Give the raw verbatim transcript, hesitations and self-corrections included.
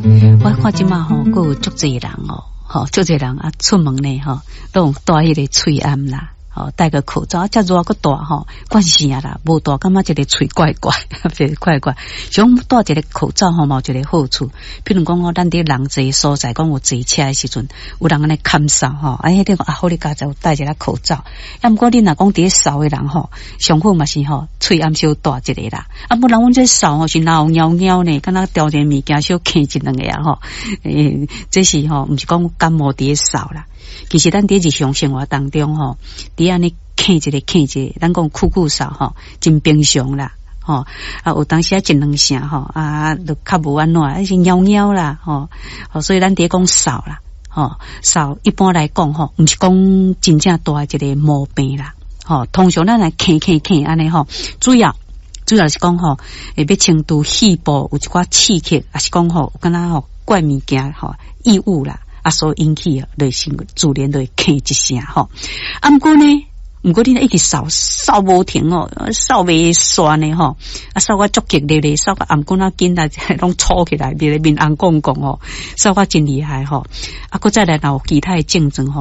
我看即马吼，佫有足济人哦，吼足济人啊出门呢吼，都用戴迄个喙暗啦。哦，戴个口罩，遮热个大吼，惯死啊啦，无大，感觉一个喙怪怪，一个怪怪。想戴一个口罩吼，嘛有一个好处，譬如讲哦，咱伫人济所在，讲有坐车的时阵，有人安尼看哨吼，哎，迄个啊，好你家就戴一个口罩。啊，毋过你若讲伫扫的人吼，上好嘛是吼，喙暗小大一个啦。啊，不然阮这扫吼是闹尿尿呢，敢若调一个物件小啃一两个啊吼，诶，这是吼，毋是讲感冒伫扫啦。其实咱伫日常生活当中吼，伫安尼啃一个啃一个，咱讲酷酷扫吼，真平常啦，吼啊有当时啊一两声吼啊，就较无安怎，啊是尿尿啦，吼，所以咱伫讲扫啦，吼扫一般来讲吼，毋是讲真正大一个毛病啦，吼，通常咱来啃啃啃安尼吼，主要主要是讲吼，会要清除肺部有一寡刺激，还是讲吼，敢若吼怪物件吼异物啦。啊，所引起啊，就是自然就会咳一声吼。啊，毋过呢，毋过你一直扫扫无停哦，扫袂煞呢吼。啊，扫个足激烈烈，扫个颔管啊紧啊，拢粗起来，面面红光光哦，扫个真厉害吼。啊，搁再来有其他的症状吼。